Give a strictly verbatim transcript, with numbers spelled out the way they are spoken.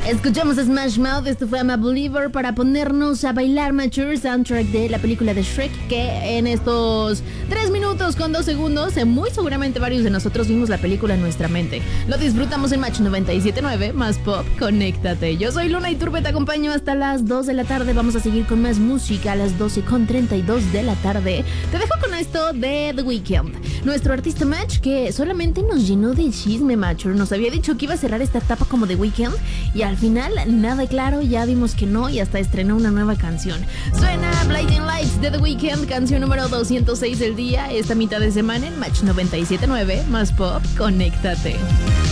Escuchamos a Smash Mouth, esto fue I'm a Believer, para ponernos a bailar Mature, soundtrack de la película de Shrek, que en estos tres minutos con dos segundos, eh, muy seguramente varios de nosotros vimos la película en nuestra mente. Lo disfrutamos en Match noventa y siete punto nueve, más pop, conéctate. Yo soy Luna Iturbe, te acompaño hasta las dos de la tarde. Vamos a seguir con más música a las doce con treinta y dos de la tarde. Te dejo con esto de The Weeknd, nuestro artista Match, que solamente nos llenó de chisme, Mature. Nos había dicho que iba a cerrar esta etapa como The Weeknd y al final nada claro, ya vimos que no y hasta estrenó una nueva canción. Suena Blinding Lights de The Weeknd, canción número doscientos seis del día, esta mitad de semana en Match noventa y siete punto nueve, más pop, conéctate.